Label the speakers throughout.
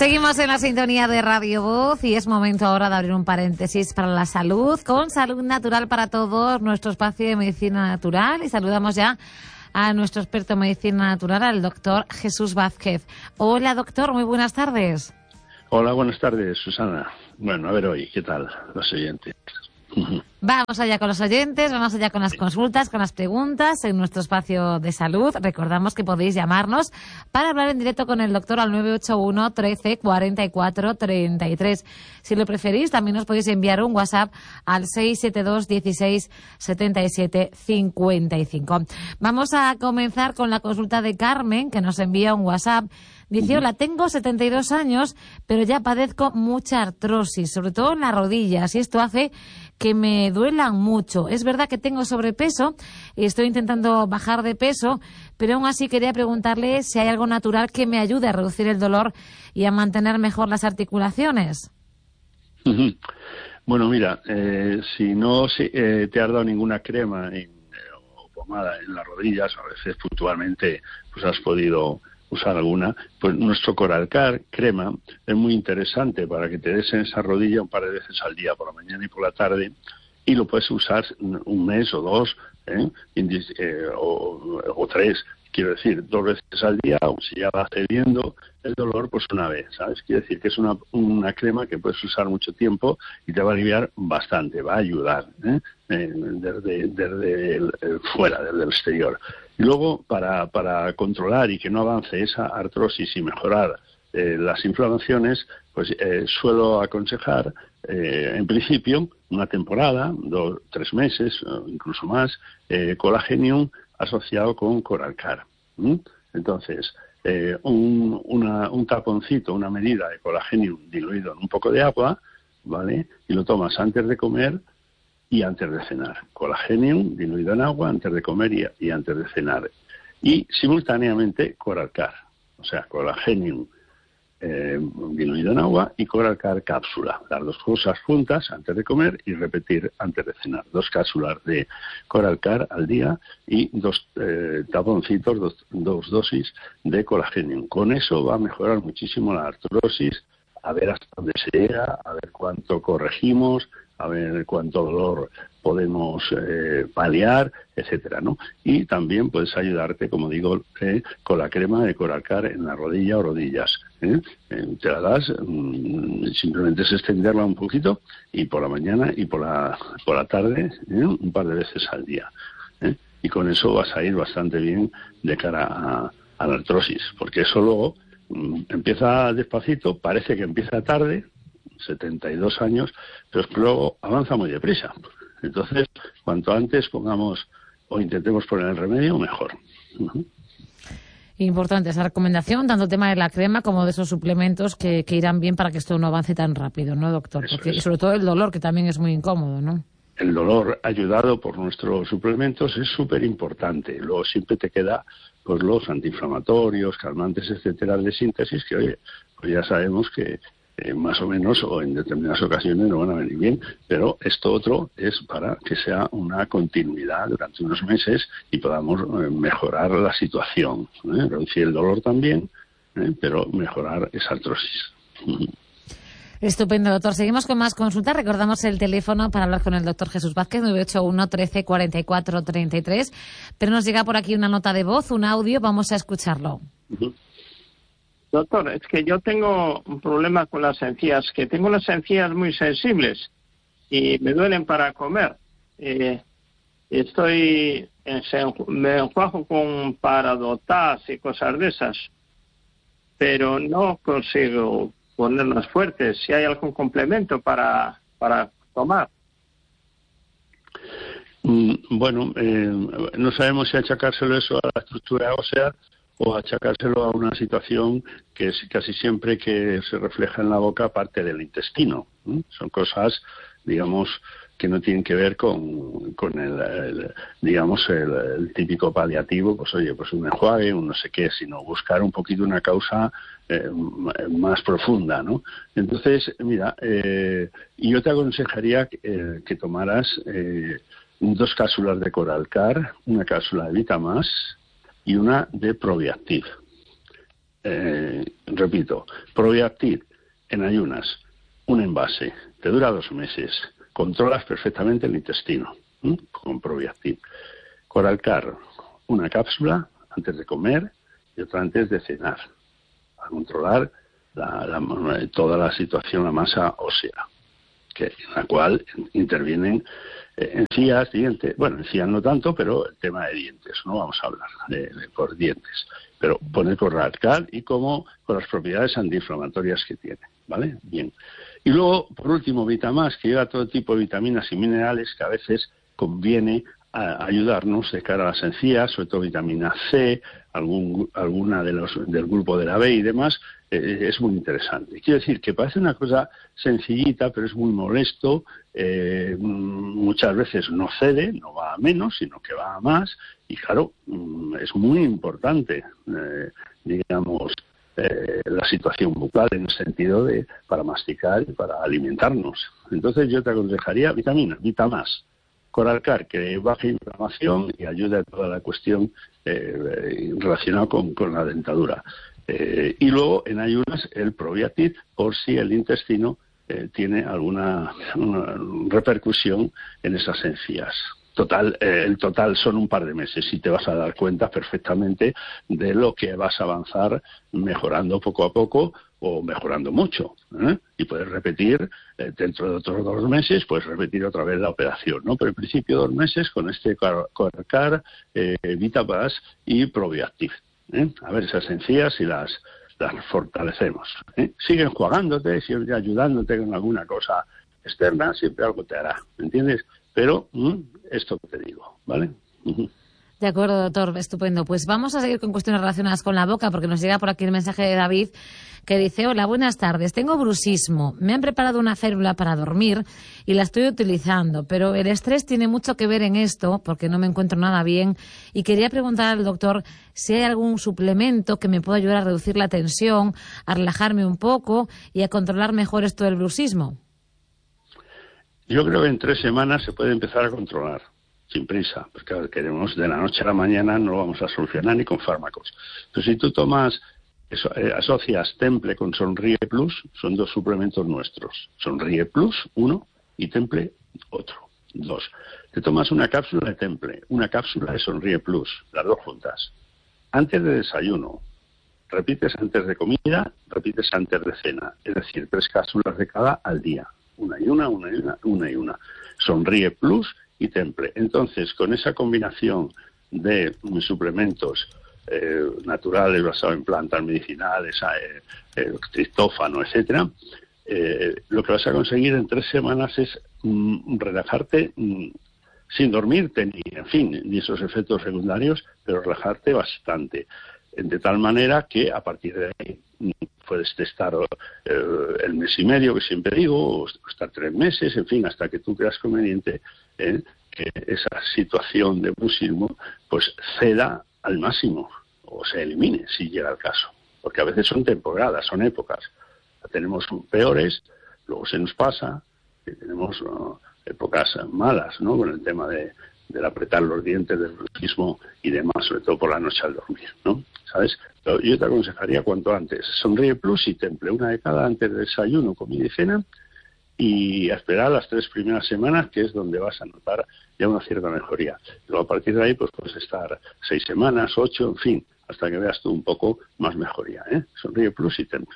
Speaker 1: Seguimos en la sintonía de Radio Voz y es momento ahora de abrir un paréntesis para la salud, con Salud Natural para Todos, nuestro espacio de medicina natural. Y saludamos ya a nuestro experto en medicina natural, al doctor Jesús Vázquez. Hola, doctor, muy buenas tardes.
Speaker 2: Hola, buenas tardes, Susana. Bueno, a ver hoy, ¿qué tal los oyentes?
Speaker 1: Vamos allá con los oyentes, vamos allá con las consultas, con las preguntas en nuestro espacio de salud. Recordamos que podéis llamarnos para hablar en directo con el doctor al 981 13 44 33. Si lo preferís, también nos podéis enviar un WhatsApp al 672 16 77 55. Vamos a comenzar con la consulta de Carmen, que nos envía un WhatsApp. Dice, hola, tengo 72 años, pero ya padezco mucha artrosis, sobre todo en las rodillas, y esto hace que me duelan mucho. Es verdad que tengo sobrepeso y estoy intentando bajar de peso, pero aún así quería preguntarle si hay algo natural que me ayude a reducir el dolor y a mantener mejor las articulaciones.
Speaker 2: Bueno, mira, si no te has dado ninguna crema o pomada en las rodillas, a veces puntualmente pues has podido usar alguna, pues nuestro Coralcar crema es muy interesante para que te des en esa rodilla un par de veces al día, por la mañana y por la tarde, y lo puedes usar un mes o dos, o tres, quiero decir, 2 veces al día, o si ya va cediendo el dolor, pues una vez, ¿sabes? Quiere decir que es una crema que puedes usar mucho tiempo y te va a aliviar bastante, va a ayudar, desde fuera, desde el exterior. Y luego, para controlar y que no avance esa artrosis y mejorar las inflamaciones, pues suelo aconsejar, en principio, una temporada, 2, 3 meses, incluso más, Colagenium asociado con Coralcar. Entonces, un taponcito, una medida de Colagenium diluido en un poco de agua, ¿vale? Y lo tomas antes de comer y antes de cenar. Colagenium diluido en agua antes de comer y antes de cenar. Y simultáneamente Coralcar. O sea, Colagenium diluido en agua y Coralcar cápsula. Las dos cosas juntas antes de comer y repetir antes de cenar. 2 cápsulas de Coralcar al día y 2 taponcitos, 2 dosis de Colagenium. Con eso va a mejorar muchísimo la artrosis, a ver hasta dónde se llega, a ver cuánto corregimos, a ver cuánto dolor podemos paliar, etcétera, ¿no? Y también puedes ayudarte, como digo, con la crema de Coralcar en la rodilla o rodillas. Te la das, simplemente es extenderla un poquito, y por la mañana y por la tarde, un par de veces al día. Y con eso vas a ir bastante bien de cara a la artrosis, porque eso luego empieza despacito, parece que empieza tarde, 72 años, pero es que luego avanza muy deprisa. Entonces, cuanto antes pongamos o intentemos poner el remedio, mejor.
Speaker 1: Importante esa recomendación, tanto el tema de la crema como de esos suplementos que irán bien para que esto no avance tan rápido, ¿no, doctor? Porque, y sobre todo el dolor, que también es muy incómodo, ¿no?
Speaker 2: El dolor ayudado por nuestros suplementos es súper importante. Luego siempre te queda pues los antiinflamatorios, calmantes, etcétera, de síntesis, que oye, pues ya sabemos que más o menos o en determinadas ocasiones no van a venir bien, pero esto otro es para que sea una continuidad durante unos meses y podamos mejorar la situación, reducir el dolor también, pero mejorar esa artrosis.
Speaker 1: Estupendo, doctor. Seguimos con más consultas. Recordamos el teléfono para hablar con el doctor Jesús Vázquez, 981 13 44 33. Pero nos llega por aquí una nota de voz, un audio. Vamos a escucharlo.
Speaker 3: Doctor, es que yo tengo un problema con las encías, que tengo las encías muy sensibles y me duelen para comer. Me enjuago con Parodontax y cosas de esas, pero no consigo ponerlas fuertes. Si hay algún complemento para tomar.
Speaker 2: Bueno, no sabemos si achacárselo eso a la estructura ósea o achacárselo a una situación que es casi siempre que se refleja en la boca parte del intestino. Son cosas, digamos, que no tienen que ver con el típico paliativo, pues oye, pues un enjuague, un no sé qué, sino buscar un poquito una causa más profunda, ¿no? Entonces, mira, yo te aconsejaría que tomaras 2 cápsulas de Coralcar, una cápsula de Vitamás y una de Probiactiv. repito, Probiactiv en ayunas, un envase, te dura 2 meses, controlas perfectamente el intestino con Probiactiv. Coralcar, una cápsula antes de comer y otra antes de cenar, a controlar toda la situación, la masa ósea, en la cual intervienen encías, dientes, bueno, encías no tanto, pero el tema de dientes, no vamos a hablar por dientes, pero poner Coralcar y con las propiedades antiinflamatorias que tiene, ¿vale? Bien. Y luego, por último, Vitamás, que lleva todo tipo de vitaminas y minerales que a veces conviene ayudarnos de cara a las encías, sobre todo vitamina C, alguna del grupo de la B y demás, es muy interesante. Quiero decir que parece una cosa sencillita, pero es muy molesto, muchas veces no cede, no va a menos, sino que va a más, y claro, es muy importante, digamos, la situación bucal en el sentido de para masticar y para alimentarnos. Entonces yo te aconsejaría Vitamás, Coralcar, que baja inflamación y ayuda a toda la cuestión relacionada con la dentadura. Y luego, en ayunas, el Probiactiv, por si el intestino tiene alguna repercusión en esas encías. El total son un par de meses y te vas a dar cuenta perfectamente de lo que vas a avanzar mejorando poco a poco o mejorando mucho, y puedes repetir dentro de otros 2 meses, puedes repetir otra vez la operación, ¿no? Pero en principio 2 meses con este Coralcar, Vitamás y Probiactiv, a ver esas encías y las fortalecemos, Sigue enjuagándote, siempre ayudándote con alguna cosa externa, siempre algo te hará, ¿me entiendes? Pero esto que te digo, ¿vale?
Speaker 1: De acuerdo, doctor, estupendo. Pues vamos a seguir con cuestiones relacionadas con la boca, porque nos llega por aquí el mensaje de David, que dice: hola, buenas tardes, tengo bruxismo, me han preparado una férula para dormir y la estoy utilizando, pero el estrés tiene mucho que ver en esto, porque no me encuentro nada bien, y quería preguntar al doctor si hay algún suplemento que me pueda ayudar a reducir la tensión, a relajarme un poco y a controlar mejor esto del bruxismo.
Speaker 2: Yo creo que en 3 semanas se puede empezar a controlar, sin prisa, porque queremos de la noche a la mañana, no lo vamos a solucionar ni con fármacos. Pero si tú asocias Temple con Sonríe Plus, son 2 suplementos nuestros. Sonríe Plus, 1, y Temple, otro, 2. Te tomas una cápsula de Temple, una cápsula de Sonríe Plus, las 2 juntas. Antes de desayuno, repites antes de comida, repites antes de cena. Es decir, 3 cápsulas de cada al día. Una y una. Sonríe Plus y Temple. Entonces, con esa combinación de suplementos naturales basados en plantas medicinales, triptófano, etcétera, lo que vas a conseguir en 3 semanas es relajarte sin dormirte ni esos efectos secundarios, pero relajarte bastante, de tal manera que a partir de ahí puedes testar el mes y medio, que siempre digo, o estar 3 meses, en fin, hasta que tú creas conveniente que esa situación de bruxismo pues ceda al máximo o se elimine si llega el caso, porque a veces son temporadas, son épocas. Tenemos peores, luego se nos pasa, que tenemos épocas malas, ¿no? Con el tema del apretar los dientes, del bruxismo y demás, sobre todo por la noche al dormir, ¿no? ¿Sabes? Pero yo te aconsejaría cuanto antes. Sonríe Plus y Temple, una de cada antes del desayuno, comida y cena, y a esperar las 3 primeras semanas, que es donde vas a notar ya una cierta mejoría. Luego a partir de ahí pues puedes estar 6 semanas, 8, en fin, hasta que veas tú un poco más mejoría, Sonríe Plus y Temple.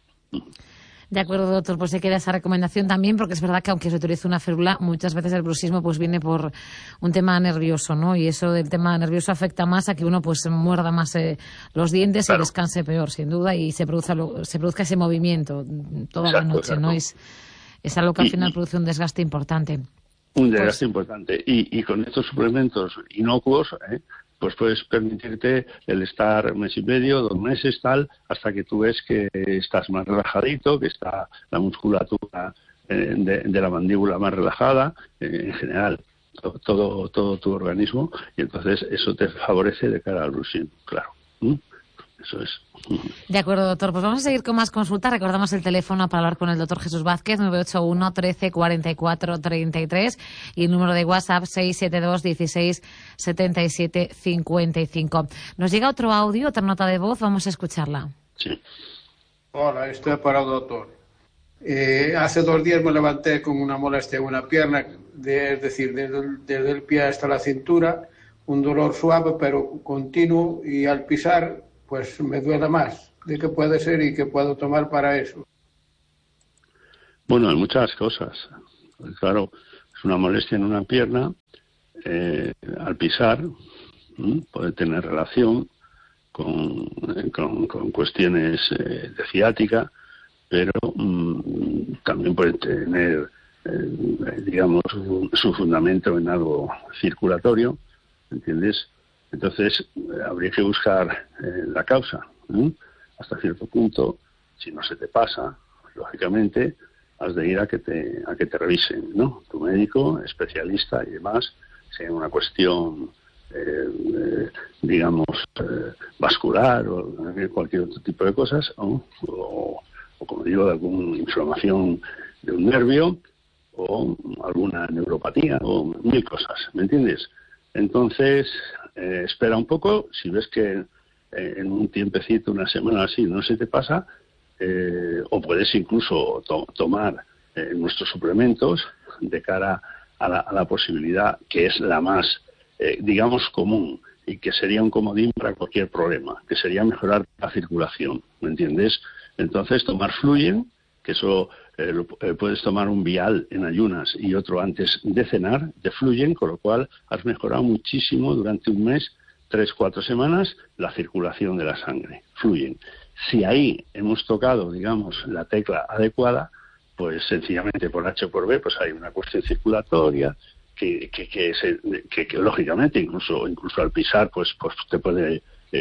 Speaker 1: De acuerdo, doctor, pues se queda esa recomendación también, porque es verdad que aunque se utilice una férula, muchas veces el bruxismo pues viene por un tema nervioso, ¿no? Y eso del tema nervioso afecta más a que uno pues muerda más los dientes, claro, y descanse peor, sin duda, y se produzca ese movimiento toda la noche, exacto, ¿no? Es algo que al final produce un desgaste importante.
Speaker 2: Un desgaste importante. Y con estos suplementos inocuos, pues puedes permitirte el estar 1 mes y medio, 2 meses, tal, hasta que tú ves que estás más relajadito, que está la musculatura de la mandíbula más relajada, en general, todo tu organismo, y entonces eso te favorece de cara al bruxismo, claro. Eso es.
Speaker 1: De acuerdo, doctor. Pues vamos a seguir con más consultas. Recordamos el teléfono para hablar con el doctor Jesús Vázquez, 981 13 44 33, y el número de WhatsApp 672 16 77 55. Nos llega otro audio, otra nota de voz. Vamos a escucharla.
Speaker 2: Sí.
Speaker 4: Hola, esto es para el doctor. Hace 2 días me levanté con una molestia en una pierna, es decir, desde el pie hasta la cintura, un dolor suave pero continuo, y al pisar pues me duele más. ¿De qué puede ser y qué puedo tomar para eso?
Speaker 2: Bueno, hay muchas cosas. Claro, es una molestia en una pierna. Al pisar puede tener relación con cuestiones de ciática, pero también puede tener, digamos, su fundamento en algo circulatorio, ¿entiendes? Entonces, habría que buscar la causa. Hasta cierto punto, si no se te pasa, lógicamente, has de ir a que te revisen, ¿no? Tu médico, especialista y demás, si hay una cuestión, digamos, vascular o cualquier otro tipo de cosas, o como digo, de alguna inflamación de un nervio o alguna neuropatía o 1000 cosas, ¿me entiendes? Entonces, espera un poco, si ves que en un tiempecito, una semana así, no se te pasa, o puedes incluso tomar nuestros suplementos de cara a la posibilidad que es la más, digamos, común y que sería un comodín para cualquier problema, que sería mejorar la circulación, ¿me entiendes? Entonces, tomar Fluyen, que eso puedes tomar un vial en ayunas y otro antes de cenar, de Fluyen, con lo cual has mejorado muchísimo durante un mes, 3-4 semanas, la circulación de la sangre. Fluyen. Si ahí hemos tocado, digamos, la tecla adecuada, pues sencillamente por H o por B, pues hay una cuestión circulatoria que lógicamente incluso al pisar, pues te puedes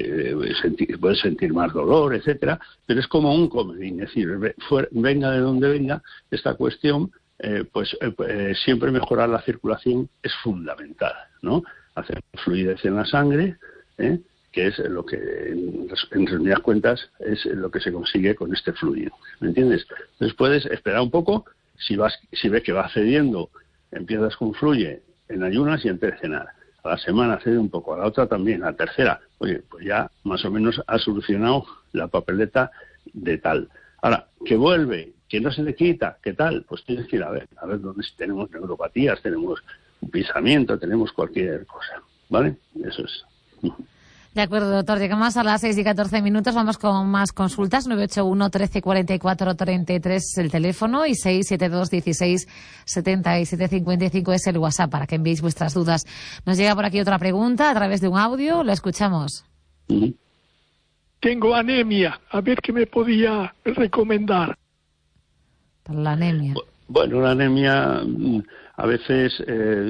Speaker 2: sentir más dolor, etcétera, pero es como un comodín, es decir, venga de donde venga esta cuestión, siempre mejorar la circulación es fundamental, ¿no? Hacer fluidez en la sangre, que es lo que, en resumidas cuentas, es lo que se consigue con este fluido, ¿me entiendes? Entonces puedes esperar un poco, si ves que va cediendo, empiezas con Fluye en ayunas y antes de cenar. A la semana cede un poco, a la otra también, a la tercera, oye, pues ya más o menos has solucionado la papeleta de tal. Ahora, que vuelve, que no se le quita, ¿qué tal? Pues tienes que ir a ver dónde tenemos neuropatías, tenemos un pisamiento, tenemos cualquier cosa, ¿vale? Eso es.
Speaker 1: De acuerdo, doctor. Llegamos a las 6:14. Vamos con más consultas. 981 13 44 33 el teléfono y 672 16 77 55 es el WhatsApp para que enviéis vuestras dudas. Nos llega por aquí otra pregunta a través de un audio. Lo escuchamos.
Speaker 5: Tengo anemia. A ver qué me podía recomendar.
Speaker 1: Para la anemia.
Speaker 2: Bueno, la anemia a veces,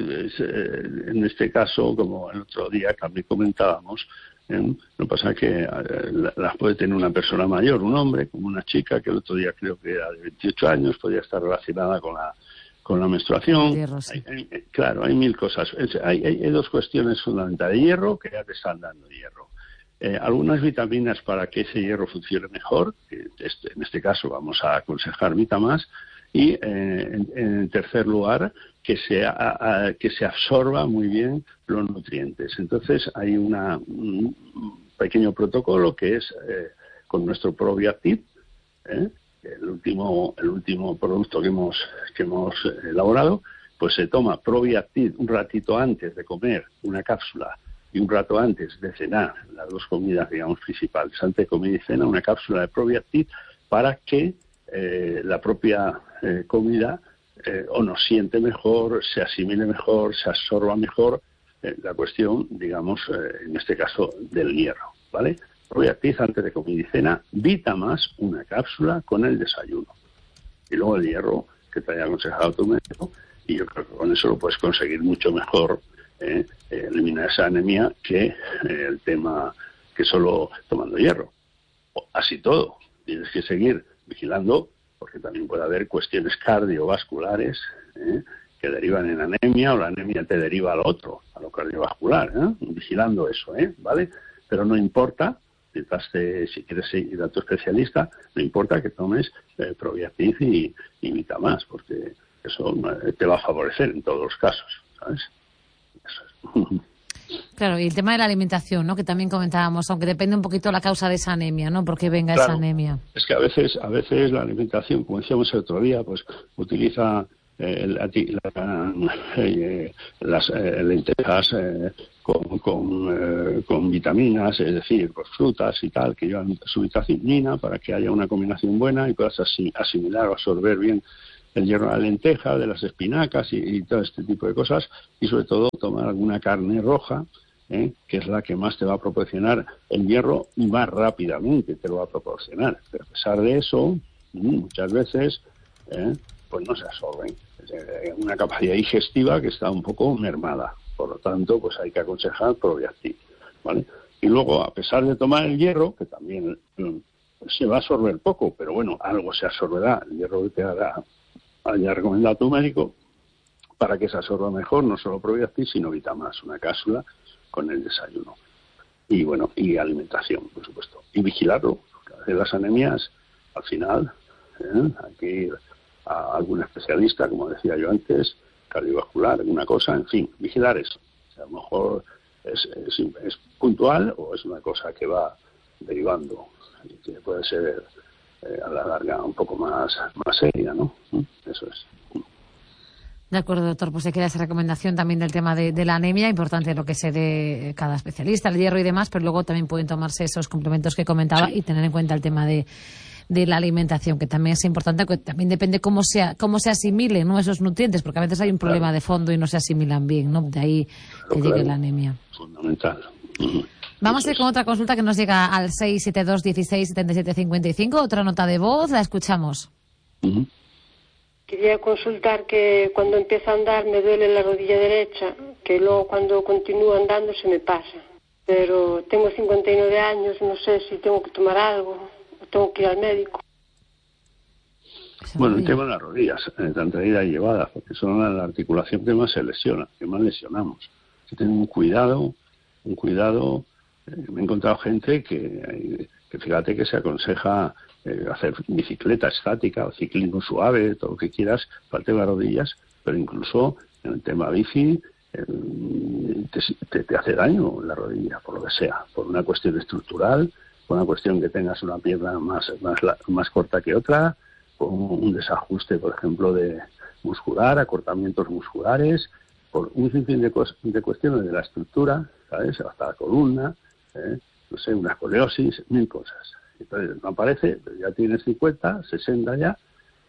Speaker 2: en este caso, como el otro día también comentábamos, lo que pasa es que las puede tener una persona mayor, un hombre, como una chica, que el otro día creo que era de 28 años, podía estar relacionada con la menstruación.
Speaker 1: Hierro, sí.
Speaker 2: Claro, hay 1000 cosas. Hay 2 cuestiones fundamentales. Hierro, que ya te están dando hierro. Algunas vitaminas para que ese hierro funcione mejor, en este caso vamos a aconsejar Vitamas, y en tercer lugar que se absorba muy bien los nutrientes. Entonces hay un pequeño protocolo que es con nuestro Probiactiv, el último producto que hemos elaborado, pues se toma Probiactiv un ratito antes de comer una cápsula y un rato antes de cenar, las 2 comidas, digamos, principales, antes de comida y cena, una cápsula de Probiactiv para que la propia comida o nos siente mejor, se asimile mejor, se absorba mejor la cuestión, digamos, en este caso, del hierro, ¿vale? Probiactiv antes de comida y cena, Vitamas, una cápsula con el desayuno. Y luego el hierro que te haya aconsejado tu médico, y yo creo que con eso lo puedes conseguir mucho mejor, eliminar esa anemia que el tema que solo tomando hierro. Así todo, tienes que seguir vigilando, porque también puede haber cuestiones cardiovasculares que derivan en anemia, o la anemia te deriva a lo otro, a lo cardiovascular, vigilando eso, ¿vale? Pero no importa, si quieres ir a tu especialista, no importa que tomes Probiactiv y Vitamas, porque eso te va a favorecer en todos los casos, ¿sabes? Eso es.
Speaker 1: Claro, y el tema de la alimentación, ¿no? Que también comentábamos, aunque depende un poquito la causa de esa anemia, ¿no? Por qué venga esa anemia.
Speaker 2: Es que a veces la alimentación, como decíamos el otro día, pues utiliza las lentejas con vitaminas, es decir, pues frutas y tal, que llevan su vitamina para que haya una combinación buena y puedas asimilar o absorber bien el hierro de la lenteja, de las espinacas y todo este tipo de cosas, y sobre todo tomar alguna carne roja, que es la que más te va a proporcionar el hierro y más rápidamente te lo va a proporcionar. Pero a pesar de eso, muchas veces pues no se absorben. Una capacidad digestiva que está un poco mermada. Por lo tanto, pues hay que aconsejar Probiactiv, ¿vale? Y luego, a pesar de tomar el hierro, que también se va a absorber poco, pero bueno, algo se absorberá, el hierro que te haya recomendado tu médico, para que se absorba mejor, no solo Probiactiv, sino Vitamax, una cápsula con el desayuno. Y bueno, y alimentación, por supuesto. Y vigilarlo, porque a veces las anemias, al final, hay que ir a algún especialista, como decía yo antes, cardiovascular, alguna cosa, en fin, vigilar eso. O sea, a lo mejor es puntual o es una cosa que va derivando y que puede ser a la larga un poco más seria, ¿no? Eso es.
Speaker 1: De acuerdo, doctor. Pues se queda esa recomendación también del tema de la anemia, importante lo que se dé cada especialista, el hierro y demás, pero luego también pueden tomarse esos complementos que comentaba y tener en cuenta el tema de la alimentación, que también es importante, que también depende cómo se asimilen, ¿no?, esos nutrientes, porque a veces hay un problema de fondo y no se asimilan bien, ¿no? De ahí que llegue la anemia.
Speaker 2: Fundamental.
Speaker 1: Vamos a ir con otra consulta que nos llega al 672 16 77 55, otra nota de voz, la escuchamos.
Speaker 6: Quería consultar que cuando empiezo a andar me duele la rodilla derecha, que luego cuando continúo andando se me pasa. Pero tengo 59 años, no sé si tengo que tomar algo o tengo que ir al médico.
Speaker 2: Bueno, el tema de las rodillas, tanto ida y llevada, porque son la articulación que más se lesiona, que más lesionamos. Hay que tener un cuidado. Me he encontrado gente que fíjate que se aconseja hacer bicicleta estática o ciclismo suave, todo lo que quieras, para el tema de rodillas, pero incluso en el tema bici te hace daño la rodilla, por lo que sea, por una cuestión estructural, por una cuestión que tengas una pierna más corta que otra, por un desajuste, por ejemplo, de muscular, acortamientos musculares, por un sinfín de cuestiones de la estructura, ¿sabes? Hasta la columna, no sé, una escoliosis, 1000 cosas. Entonces no aparece, pero ya tienes 50, 60 ya,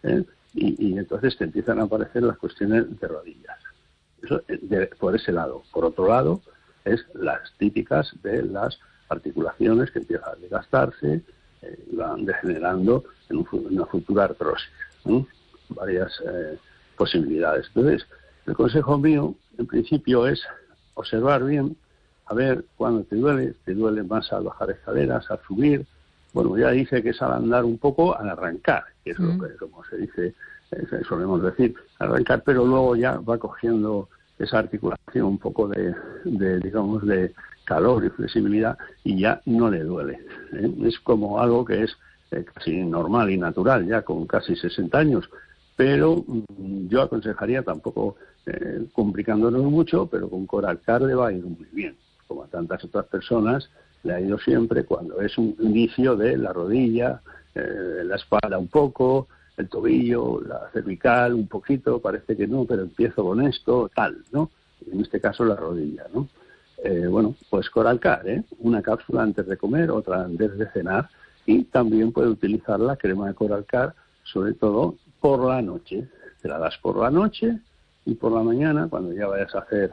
Speaker 2: y entonces te empiezan a aparecer las cuestiones de rodillas. Eso por ese lado. Por otro lado, es las típicas de las articulaciones que empiezan a desgastarse y van degenerando en una futura artrosis. Varias posibilidades. Entonces, el consejo mío, en principio, es observar bien, a ver cuándo te duele más al bajar escaleras, al subir. Bueno, ya dice que es al andar un poco, al arrancar, que es lo que, como se dice, solemos decir, arrancar, pero luego ya va cogiendo esa articulación un poco de calor y flexibilidad y ya no le duele. Es como algo que es casi normal y natural, ya con casi 60 años, pero yo aconsejaría tampoco complicándonos mucho, pero con Coralcar le va a ir muy bien, como a tantas otras personas le ha ido siempre cuando es un inicio de la rodilla, la espalda un poco, el tobillo, la cervical un poquito, parece que no, pero empiezo con esto, tal, ¿no? En este caso la rodilla, ¿no? Bueno, pues Coralcar, una cápsula antes de comer, otra antes de cenar, y también puede utilizar la crema de Coralcar, sobre todo por la noche. Te la das por la noche y por la mañana, cuando ya vayas a hacer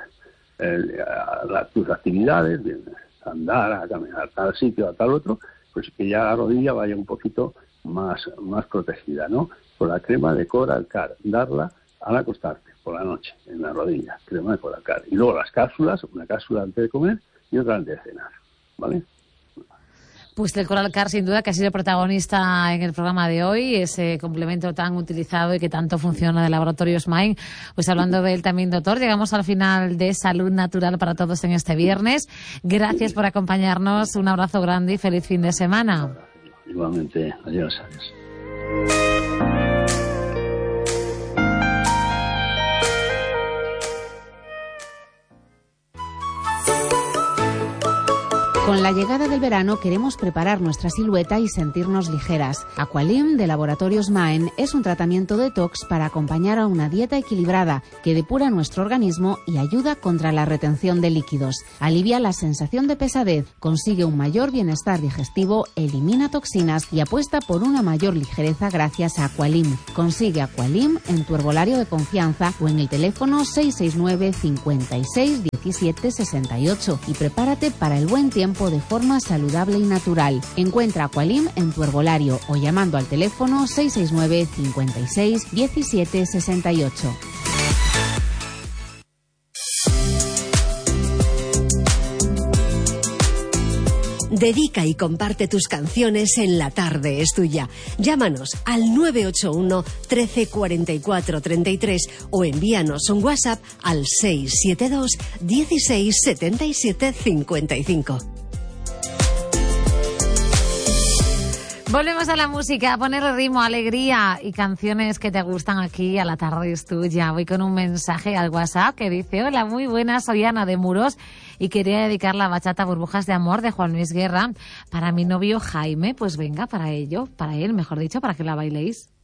Speaker 2: tus actividades, a andar, a caminar a tal sitio, a tal otro, pues que ya la rodilla vaya un poquito más protegida, ¿no? Con la crema de Coralcar, darla al acostarte por la noche, en la rodilla, crema de Coralcar. Y luego las cápsulas, una cápsula antes de comer y otra antes de cenar, ¿vale?
Speaker 1: Pues el Coralcar, sin duda, que ha sido protagonista en el programa de hoy, ese complemento tan utilizado y que tanto funciona de Laboratorios Mind. Pues hablando de él también, doctor, llegamos al final de Salud Natural para Todos en este viernes. Gracias por acompañarnos, un abrazo grande y feliz fin de semana.
Speaker 2: Igualmente, adiós.
Speaker 7: Con la llegada del verano queremos preparar nuestra silueta y sentirnos ligeras. Aqualim de Laboratorios Maen es un tratamiento detox para acompañar a una dieta equilibrada que depura nuestro organismo y ayuda contra la retención de líquidos. Alivia la sensación de pesadez, consigue un mayor bienestar digestivo, elimina toxinas y apuesta por una mayor ligereza gracias a Aqualim. Consigue Aqualim en tu herbolario de confianza o en el teléfono 669 56 17 68 y prepárate para el buen tiempo de forma saludable y natural. Encuentra Aqualim en tu herbolario o llamando al teléfono 669 56 17 68.
Speaker 8: Dedica y comparte tus canciones en La Tarde es Tuya. Llámanos al 981 13 44 33 o envíanos un WhatsApp al 672 16 77 55.
Speaker 1: Volvemos a la música, a ponerle ritmo, alegría y canciones que te gustan aquí a La Tarde es Tuya. Voy con un mensaje al WhatsApp que dice: hola, muy buenas, soy Ana de Muros y quería dedicar la bachata Burbujas de Amor de Juan Luis Guerra para mi novio Jaime. Pues venga, para él, mejor dicho, para que la bailéis.